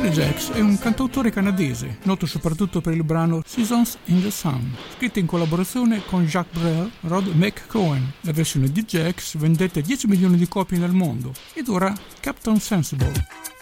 Charlie Jacks è un cantautore canadese, noto soprattutto per il brano Seasons in the Sun, scritto in collaborazione con Jacques Brel e Rod McCowan. La versione di Jacks vendette 10 milioni di copie nel mondo ed ora Captain Sensible.